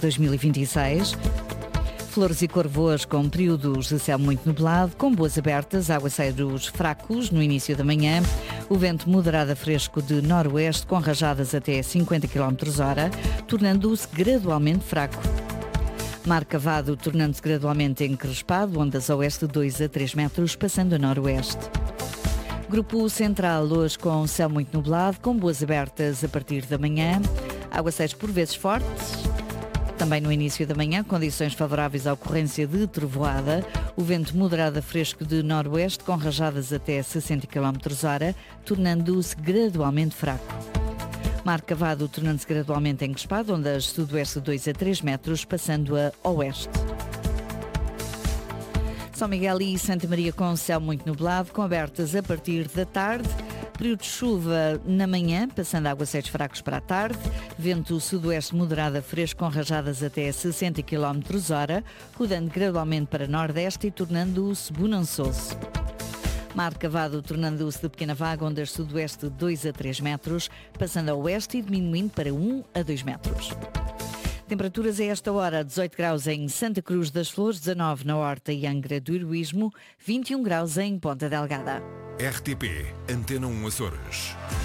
2026. Flores e Corvoas com períodos de céu muito nublado, com boas abertas, aguaceiros fracos no início da manhã. O vento moderado a fresco de noroeste com rajadas até 50 km/h, tornando-se gradualmente fraco. Mar Cavado tornando-se gradualmente encrespado, ondas a oeste de 2 a 3 metros, passando a noroeste. Grupo Central hoje com céu muito nublado, com boas abertas a partir da manhã, aguaceiros por vezes fortes. Também no início da manhã, condições favoráveis à ocorrência de trovoada, o vento moderado a fresco de noroeste com rajadas até 60 km/h, tornando-se gradualmente fraco. Mar Cavado tornando-se gradualmente encrespado, ondas sudoeste de 2 a 3 metros, passando a oeste. São Miguel e Santa Maria com céu muito nublado, com abertas a partir da tarde. Período de chuva na manhã, passando a aguaceiros fracos para a tarde. Vento sudoeste moderado a fresco com rajadas até 60 km/h, rodando gradualmente para nordeste e tornando-se bonançoso. Mar Cavado tornando-se de pequena vaga, ondas sudoeste de 2 a 3 metros, passando a oeste e diminuindo para 1 a 2 metros. Temperaturas a esta hora: 18 graus em Santa Cruz das Flores, 19 na Horta e Angra do Heroísmo, 21 graus em Ponta Delgada. RTP Antena 1 Açores.